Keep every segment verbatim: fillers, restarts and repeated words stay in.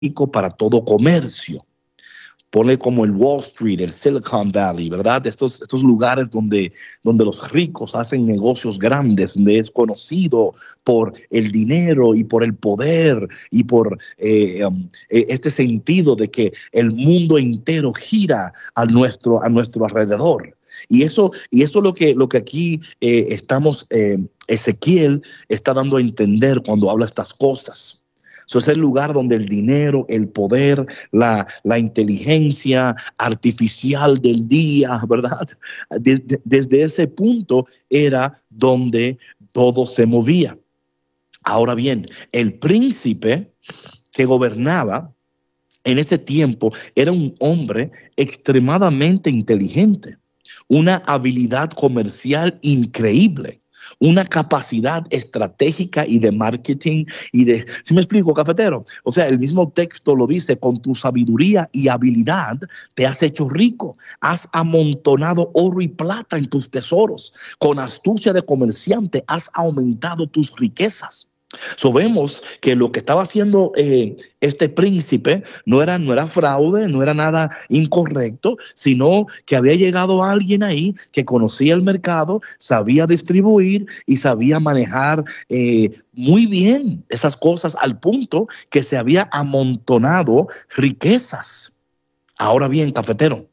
para todo comercio. Pone como el Wall Street, el Silicon Valley, ¿verdad? Estos, estos lugares donde, donde los ricos hacen negocios grandes, donde es conocido por el dinero y por el poder y por eh, um, este sentido de que el mundo entero gira a nuestro, a nuestro alrededor. Y eso, y eso es lo que, lo que aquí eh, estamos, eh, Ezequiel está dando a entender cuando habla estas cosas. Eso es el lugar donde el dinero, el poder, la, la inteligencia artificial del día, ¿verdad? Desde, desde ese punto era donde todo se movía. Ahora bien, el príncipe que gobernaba en ese tiempo era un hombre extremadamente inteligente, una habilidad comercial increíble, una capacidad estratégica y de marketing y de, ¿sí me explico, cafetero? O sea, el mismo texto lo dice, con tu sabiduría y habilidad te has hecho rico, has amontonado oro y plata en tus tesoros, con astucia de comerciante has aumentado tus riquezas. So, vemos que lo que estaba haciendo eh, este príncipe no era, no era fraude, no era nada incorrecto, sino que había llegado alguien ahí que conocía el mercado, sabía distribuir y sabía manejar eh, muy bien esas cosas al punto que se había amontonado riquezas. Ahora bien, cafetero,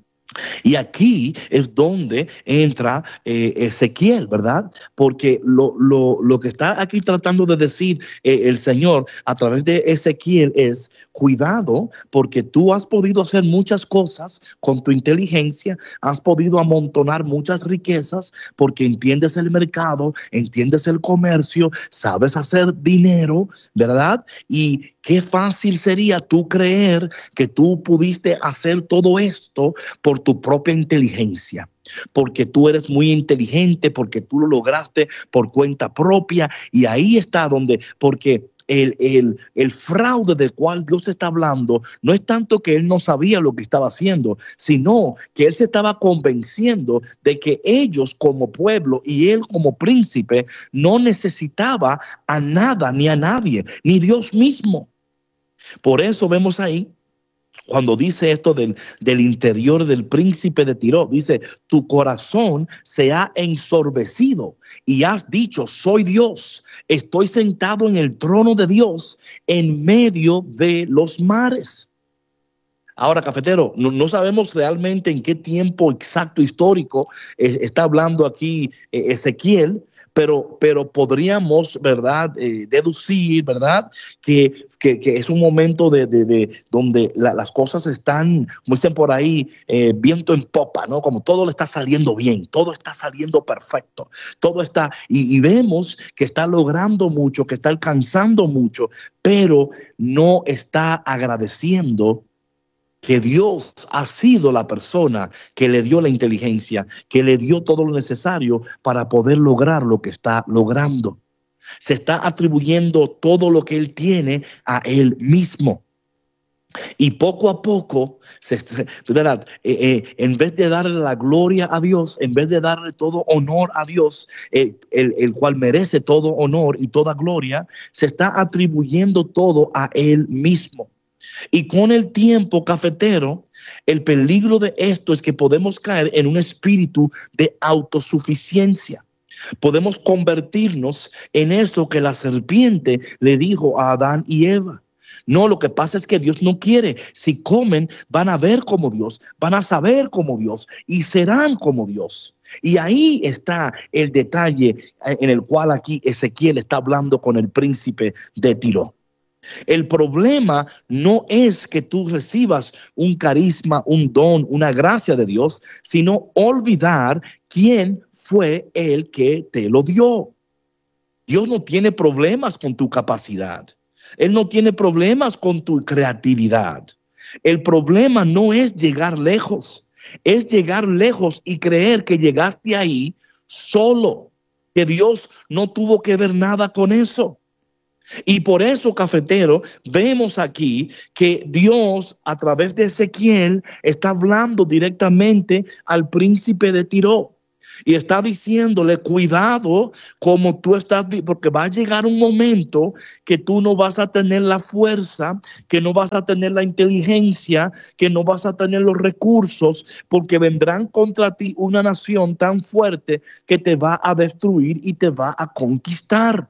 y aquí es donde entra eh, Ezequiel, ¿verdad? Porque lo, lo, lo que está aquí tratando de decir eh, el Señor a través de Ezequiel es: cuidado, porque tú has podido hacer muchas cosas con tu inteligencia, has podido amontonar muchas riquezas porque entiendes el mercado, entiendes el comercio, sabes hacer dinero, ¿verdad? Y qué fácil sería tú creer que tú pudiste hacer todo esto por tu propia inteligencia, porque tú eres muy inteligente, porque tú lo lograste por cuenta propia. Y ahí está donde, porque el, el, el fraude del cual Dios está hablando no es tanto que él no sabía lo que estaba haciendo, sino que él se estaba convenciendo de que ellos como pueblo y él como príncipe no necesitaba a nada ni a nadie, ni Dios mismo. Por eso vemos ahí, cuando dice esto del, del interior del príncipe de Tiro, dice: tu corazón se ha ensorbecido y has dicho, soy Dios, estoy sentado en el trono de Dios en medio de los mares. Ahora, cafetero, no, no sabemos realmente en qué tiempo exacto histórico eh, está hablando aquí eh, Ezequiel, pero, pero podríamos, ¿verdad?, eh, deducir, ¿verdad?, que, que, que es un momento de, de, de donde la, las cosas están, como dicen por ahí, eh, viento en popa, ¿no? Como todo le está saliendo bien, todo está saliendo perfecto, todo está, y, y vemos que está logrando mucho, que está alcanzando mucho, pero no está agradeciendo que Dios ha sido la persona que le dio la inteligencia, que le dio todo lo necesario para poder lograr lo que está logrando. Se está atribuyendo todo lo que él tiene a él mismo. Y poco a poco, se, ¿verdad? Eh, eh, en vez de darle la gloria a Dios, en vez de darle todo honor a Dios, eh, el, el cual merece todo honor y toda gloria, se está atribuyendo todo a él mismo. Y con el tiempo, cafetero, el peligro de esto es que podemos caer en un espíritu de autosuficiencia. Podemos convertirnos en eso que la serpiente le dijo a Adán y Eva. No, lo que pasa es que Dios no quiere. Si comen, van a ver como Dios, van a saber como Dios y serán como Dios. Y ahí está el detalle en el cual aquí Ezequiel está hablando con el príncipe de Tiro. El problema no es que tú recibas un carisma, un don, una gracia de Dios, sino olvidar quién fue el que te lo dio. Dios no tiene problemas con tu capacidad. Él no tiene problemas con tu creatividad. El problema no es llegar lejos, es llegar lejos y creer que llegaste ahí solo, que Dios no tuvo que ver nada con eso. Y por eso, cafetero, vemos aquí que Dios a través de Ezequiel está hablando directamente al príncipe de Tiro. Y está diciéndole, cuidado como tú estás, porque va a llegar un momento que tú no vas a tener la fuerza, que no vas a tener la inteligencia, que no vas a tener los recursos, porque vendrán contra ti una nación tan fuerte que te va a destruir y te va a conquistar.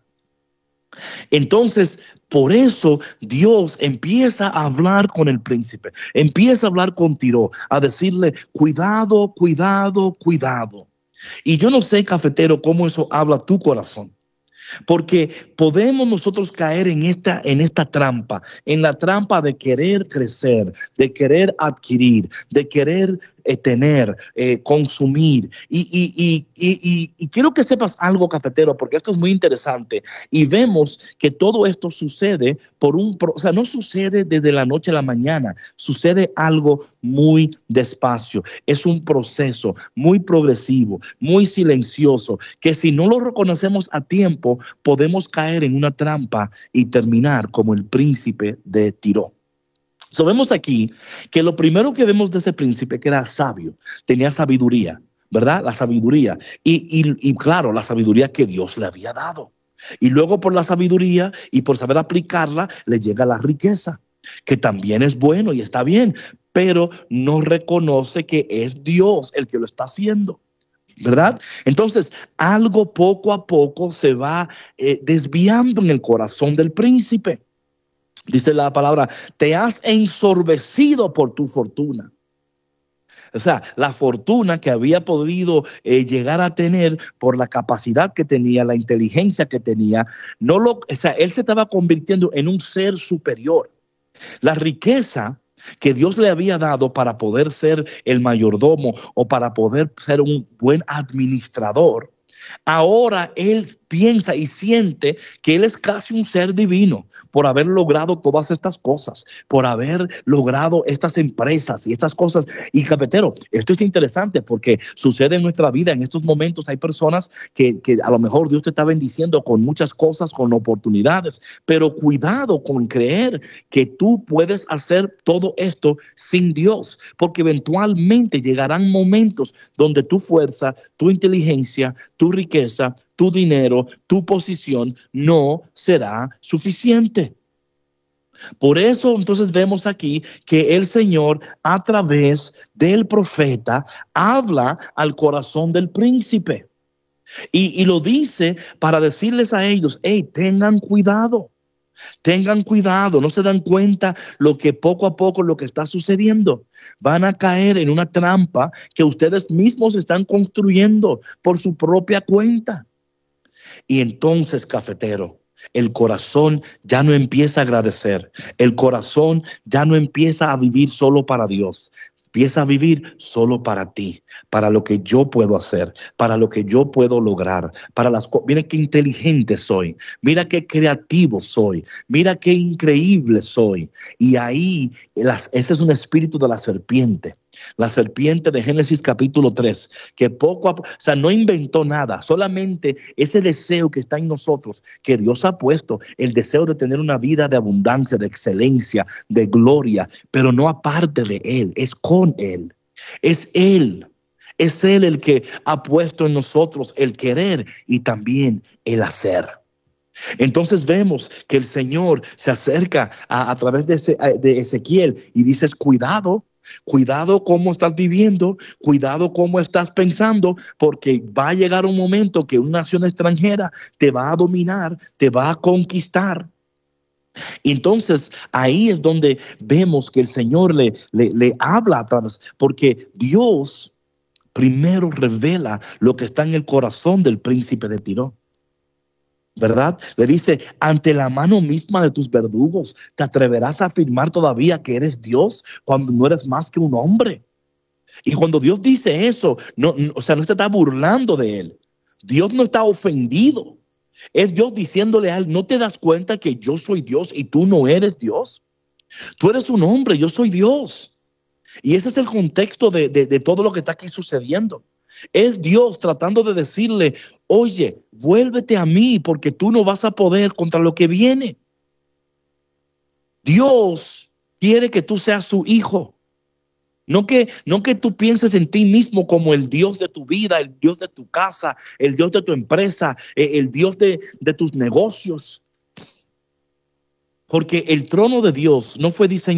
Entonces, por eso Dios empieza a hablar con el príncipe, empieza a hablar con Tiro, a decirle, cuidado, cuidado, cuidado. Y yo no sé, cafetero, cómo eso habla tu corazón. Porque podemos nosotros caer en esta, en esta trampa, en la trampa de querer crecer, de querer adquirir, de querer eh, tener, eh, consumir. Y, y, y, y, y, y quiero que sepas algo, cafetero, porque esto es muy interesante. Y vemos que todo esto sucede por un, o sea, no sucede desde la noche a la mañana, sucede algo muy despacio. Es un proceso muy progresivo, muy silencioso, que si no lo reconocemos a tiempo, podemos caer en una trampa y terminar como el príncipe de Tiro. So, vemos aquí que lo primero que vemos de ese príncipe, que era sabio, tenía sabiduría, ¿verdad? La sabiduría. Y, y, y claro, la sabiduría que Dios le había dado. Y luego por la sabiduría y por saber aplicarla, le llega la riqueza, que también es bueno y está bien, pero no reconoce que es Dios el que lo está haciendo, ¿verdad? Entonces, algo poco a poco se va eh, desviando en el corazón del príncipe. Dice la palabra, te has ensorbecido por tu fortuna. O sea, la fortuna que había podido eh, llegar a tener por la capacidad que tenía, la inteligencia que tenía, no lo, o sea, él se estaba convirtiendo en un ser superior. La riqueza que Dios le había dado para poder ser el mayordomo o para poder ser un buen administrador, ahora él piensa y siente que él es casi un ser divino por haber logrado todas estas cosas, por haber logrado estas empresas y estas cosas. Y cafetero, esto es interesante porque sucede en nuestra vida. En estos momentos hay personas que, que a lo mejor Dios te está bendiciendo con muchas cosas, con oportunidades, pero cuidado con creer que tú puedes hacer todo esto sin Dios, porque eventualmente llegarán momentos donde tu fuerza, tu inteligencia, tu riqueza, tu dinero, tu posición no será suficiente. Por eso entonces vemos aquí que el Señor a través del profeta habla al corazón del príncipe y, y lo dice para decirles a ellos, hey, tengan cuidado. Tengan cuidado, no se dan cuenta lo que poco a poco lo que está sucediendo. Van a caer en una trampa que ustedes mismos están construyendo por su propia cuenta. Y entonces, cafetero, el corazón ya no empieza a agradecer. El corazón ya no empieza a vivir solo para Dios. Empieza a vivir solo para ti, para lo que yo puedo hacer, para lo que yo puedo lograr, para las cosas. Mira qué inteligente soy, mira qué creativo soy, mira qué increíble soy. Y ahí, las, ese es un espíritu de la serpiente. La serpiente de Génesis capítulo tres, que poco a poco, o sea, no inventó nada, solamente ese deseo que está en nosotros, que Dios ha puesto, el deseo de tener una vida de abundancia, de excelencia, de gloria, pero no aparte de Él, es con Él, es Él. Es Él el que ha puesto en nosotros el querer y también el hacer. Entonces vemos que el Señor se acerca a, a través de, ese, de Ezequiel y dices, cuidado. Cuidado cómo estás viviendo, cuidado cómo estás pensando, porque va a llegar un momento que una nación extranjera te va a dominar, te va a conquistar. Y entonces ahí es donde vemos que el Señor le, le, le habla a través, porque Dios primero revela lo que está en el corazón del príncipe de Tiro. ¿Verdad? Le dice, ante la mano misma de tus verdugos, ¿te atreverás a afirmar todavía que eres Dios cuando no eres más que un hombre? Y cuando Dios dice eso, no, no, o sea, no se está burlando de él. Dios no está ofendido. Es Dios diciéndole a él, ¿no te das cuenta que yo soy Dios y tú no eres Dios? Tú eres un hombre, yo soy Dios. Y ese es el contexto de, de, de todo lo que está aquí sucediendo. Es Dios tratando de decirle, oye, vuélvete a mí porque tú no vas a poder contra lo que viene. Dios quiere que tú seas su hijo. No que, no que tú pienses en ti mismo como el Dios de tu vida, el Dios de tu casa, el Dios de tu empresa, el Dios de, de tus negocios. Porque el trono de Dios no fue diseñado